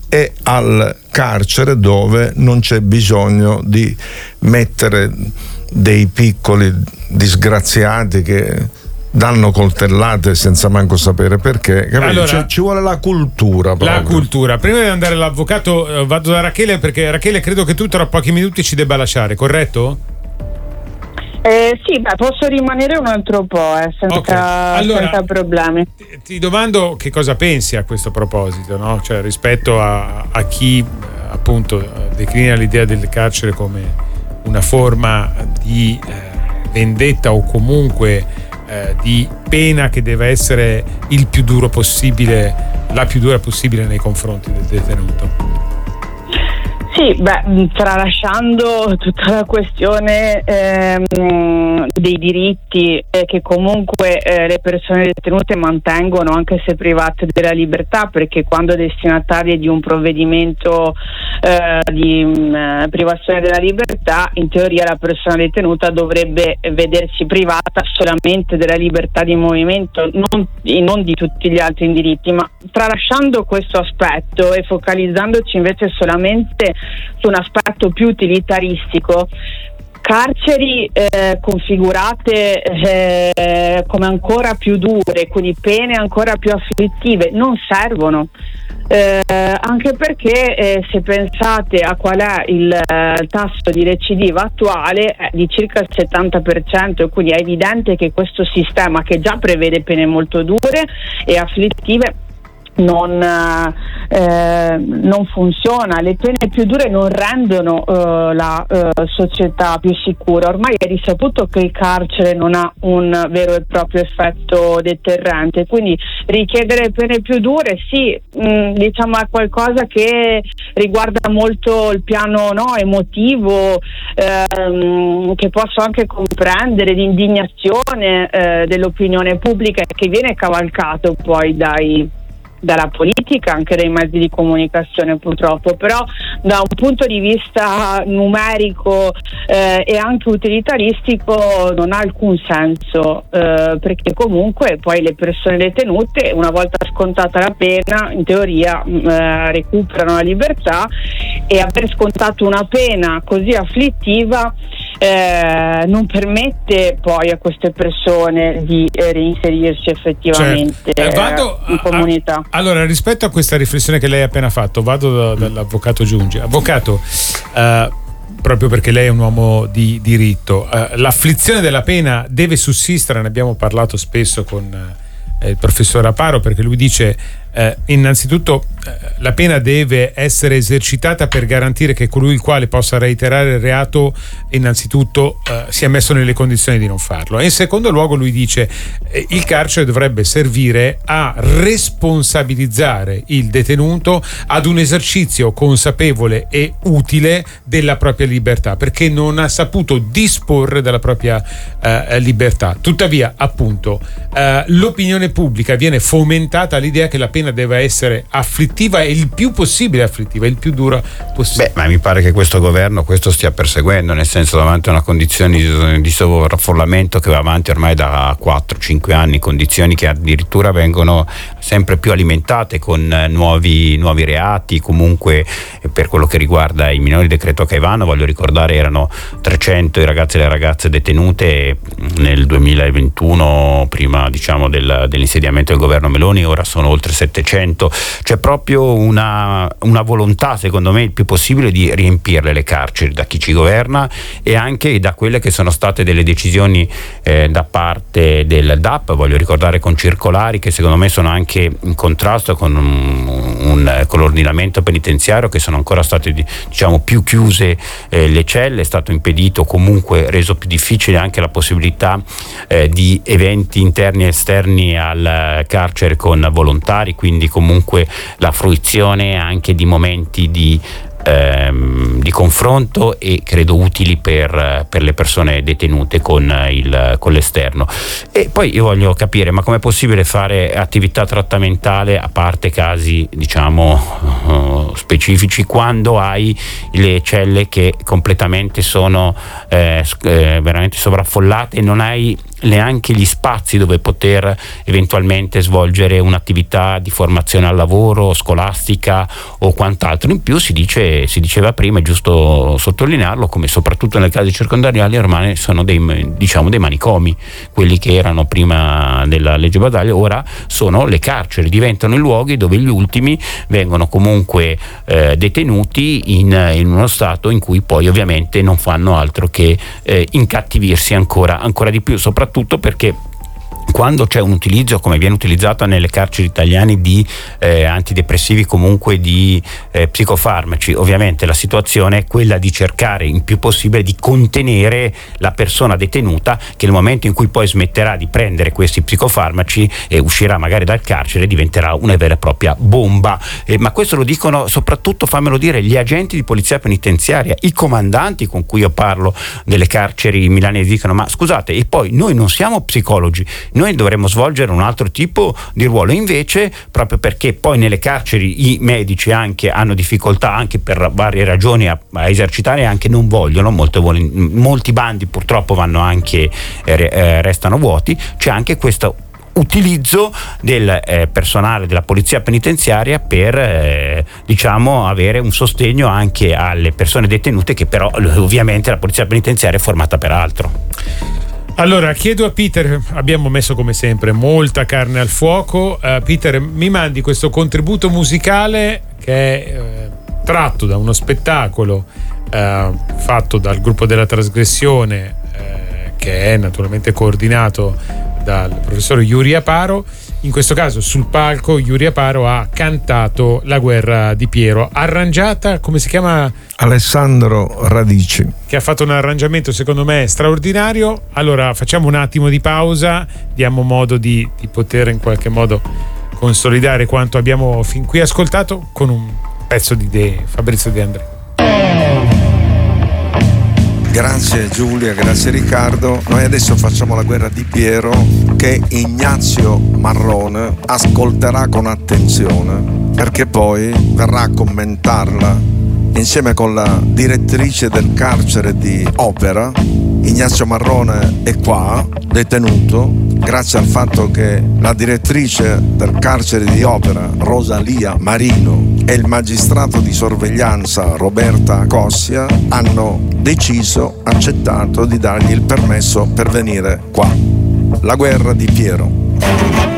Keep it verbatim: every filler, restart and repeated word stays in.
e al carcere dove non c'è bisogno di mettere dei piccoli disgraziati che danno coltellate senza manco sapere perché. Allora, cioè, ci vuole la cultura proprio. La cultura. Prima di andare all'avvocato, eh, vado da Rachele, perché Rachele credo che tu tra pochi minuti ci debba lasciare, corretto? Eh, sì, beh, posso rimanere un altro po', eh, senza, okay. Allora, senza problemi. Ti, ti domando che cosa pensi a questo proposito, no? Cioè, rispetto a, a chi appunto declina l'idea del carcere come una forma di eh, vendetta o comunque eh, di pena che deve essere il più duro possibile, la più dura possibile nei confronti del detenuto. Sì, beh, tralasciando tutta la questione ehm, dei diritti eh, che comunque eh, le persone detenute mantengono anche se private della libertà, perché quando destinatarie di un provvedimento eh, di mh, privazione della libertà, in teoria la persona detenuta dovrebbe vedersi privata solamente della libertà di movimento, non, non di tutti gli altri diritti. Ma tralasciando questo aspetto e focalizzandoci invece solamente su un aspetto più utilitaristico, carceri eh, configurate eh, come ancora più dure, quindi pene ancora più afflittive, non servono. Eh, anche perché eh, se pensate a qual è il, eh, il tasso di recidiva attuale è di circa il settanta per cento, e quindi è evidente che questo sistema, che già prevede pene molto dure e afflittive, Non, eh, non funziona. Le pene più dure non rendono eh, la eh, società più sicura. Ormai è risaputo che il carcere non ha un vero e proprio effetto deterrente, quindi richiedere pene più dure sì, mh, diciamo è qualcosa che riguarda molto il piano no, emotivo, ehm, che posso anche comprendere, di indignazione eh, dell'opinione pubblica, che viene cavalcato poi dai dalla politica, anche dai mezzi di comunicazione purtroppo. Però da un punto di vista numerico eh, e anche utilitaristico non ha alcun senso, eh, perché comunque poi le persone detenute, una volta scontata la pena, in teoria eh, recuperano la libertà, e aver scontato una pena così afflittiva eh, non permette poi a queste persone di eh, reinserirsi effettivamente certo. eh, vado in comunità. A, allora, rispetto a questa riflessione che lei ha appena fatto, vado da, dall'avvocato Giungi. Avvocato, eh, proprio perché lei è un uomo di diritto, eh, l'afflizione della pena deve sussistere, ne abbiamo parlato spesso con eh, il professor Aparo, perché lui dice eh, innanzitutto eh, la pena deve essere esercitata per garantire che colui il quale possa reiterare il reato innanzitutto eh, sia messo nelle condizioni di non farlo, e in secondo luogo lui dice eh, il carcere dovrebbe servire a responsabilizzare il detenuto ad un esercizio consapevole e utile della propria libertà, perché non ha saputo disporre della propria eh, libertà. Tuttavia, appunto, eh, l'opinione pubblica viene fomentata all'idea che la pena deve essere afflittiva e il più possibile afflittiva, il più dura possibile. Beh, ma mi pare che questo governo questo stia perseguendo, nel senso, davanti a una condizione di, di sovraffollamento che va avanti ormai da quattro cinque anni, condizioni che addirittura vengono sempre più alimentate con eh, nuovi, nuovi reati. Comunque eh, per quello che riguarda i minori, decreto Caivano, voglio ricordare, erano trecento i ragazzi e le ragazze detenute nel duemilaventuno, prima diciamo del, dell'insediamento del governo Meloni, ora sono oltre settecento. C'è proprio una, una volontà, secondo me, il più possibile di riempirle le carceri da chi ci governa, e anche da quelle che sono state delle decisioni eh, da parte del D A P, voglio ricordare, con circolari che secondo me sono anche in contrasto con, un, un, con l'ordinamento penitenziario, che sono ancora state diciamo più chiuse eh, le celle, è stato impedito, comunque reso più difficile anche la possibilità eh, di eventi interni e esterni al carcere con volontari, quindi comunque la fruizione anche di momenti di Ehm, di confronto, e credo utili per, per le persone detenute con, il, con l'esterno. E poi io voglio capire, ma com'è possibile fare attività trattamentale, a parte casi diciamo uh, specifici, quando hai le celle che completamente sono eh, eh, veramente sovraffollate, e non hai neanche gli spazi dove poter eventualmente svolgere un'attività di formazione al lavoro, scolastica o quant'altro. In più si dice, si diceva prima, è giusto sottolinearlo, come soprattutto nel caso di circondariali ormai sono dei, diciamo, dei manicomi, quelli che erano prima della legge Basaglia, ora sono le carceri, diventano i luoghi dove gli ultimi vengono comunque eh, detenuti in, in uno stato in cui poi ovviamente non fanno altro che eh, incattivirsi ancora, ancora di più, soprattutto perché quando c'è un utilizzo, come viene utilizzato nelle carceri italiane, di eh, antidepressivi, comunque di eh, psicofarmaci, ovviamente la situazione è quella di cercare il più possibile di contenere la persona detenuta, che nel momento in cui poi smetterà di prendere questi psicofarmaci e uscirà magari dal carcere diventerà una vera e propria bomba. Eh, ma questo lo dicono soprattutto, fammelo dire, gli agenti di polizia penitenziaria, i comandanti con cui io parlo delle carceri milanesi dicono: ma scusate, e poi noi non siamo psicologi, noi dovremmo svolgere un altro tipo di ruolo. Invece, proprio perché poi nelle carceri i medici anche hanno difficoltà, anche per varie ragioni, a, a esercitare, anche non vogliono, molto, molti bandi purtroppo vanno anche eh, restano vuoti, c'è anche questo utilizzo del eh, personale della polizia penitenziaria per eh, diciamo avere un sostegno anche alle persone detenute, che però ovviamente la polizia penitenziaria è formata per altro. Allora, chiedo a Peter, abbiamo messo come sempre molta carne al fuoco. uh, Peter, mi mandi questo contributo musicale che è eh, tratto da uno spettacolo eh, fatto dal gruppo della trasgressione, eh, che è naturalmente coordinato dal professor Yuri Aparo. In questo caso sul palco Yuri Aparo ha cantato La guerra di Piero, arrangiata, come si chiama? Alessandro Radici, che ha fatto un arrangiamento secondo me straordinario. Allora facciamo un attimo di pausa, diamo modo di, di poter in qualche modo consolidare quanto abbiamo fin qui ascoltato con un pezzo di De Fabrizio De André. Grazie Giulia, grazie Riccardo. Noi adesso facciamo La guerra di Piero, che Ignazio Marrone ascolterà con attenzione, perché poi verrà a commentarla insieme con la direttrice del carcere di Opera. Ignazio Marrone è qua, detenuto, grazie al fatto che la direttrice del carcere di Opera, Rosalia Marino, e il magistrato di sorveglianza Roberta Cossia hanno deciso, accettato di dargli il permesso per venire qua. La guerra di Piero.